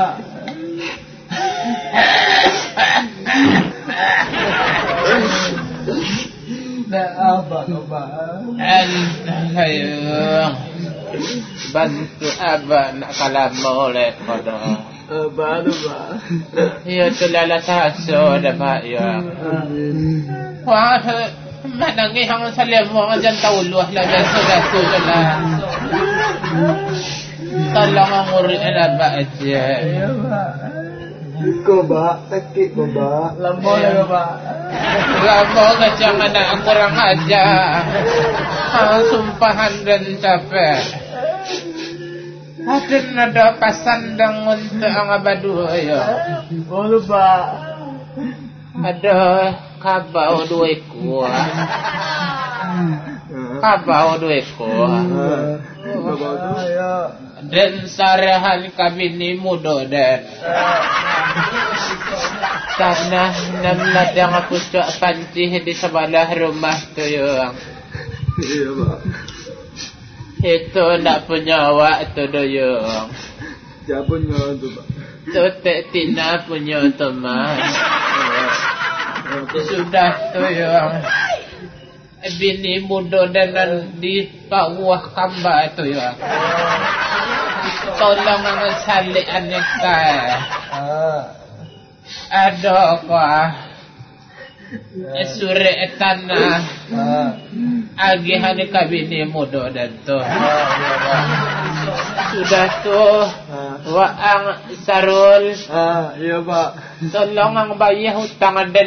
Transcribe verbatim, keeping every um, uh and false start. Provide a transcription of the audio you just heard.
Pak. Nah, apa Pak? Ayo bantu abah nak kalam oleh pada. Apa tu Pak? Ya tu lala taso dah Pak ya. Wah, mana ngi hang salam mo jan tauluh lah dah sudah sudah. Tolong nguri abah aja. Ya Pak. Iko Pak, sakit Pak. Lama lah Pak. Lama ke jangan nak kurang aja. Ha, sumpahan dan capek. Ada nada pasandang untuk ang abadu ayo. Oh Pak. Ada kabau dua ekor. Kabau dua ekor. Dan sarahan kami ni muda dan tanah enam ladang aku cak pancih di sebelah rumah tu yang. Iya Pak. Itu nak punya awak tu do yang. Siapa punya tu Pak? Tu tak tina punya teman. Sudah tu yang. Bini muda dan di bawah kamba tu ya. Tolong ang salik anak kaya. Ada kah? Suri tanah. Agihan kabini muda dan tu. Sudah tu. Waang sarul. Ah, iya Pak. Tolong ang bayar hutang dan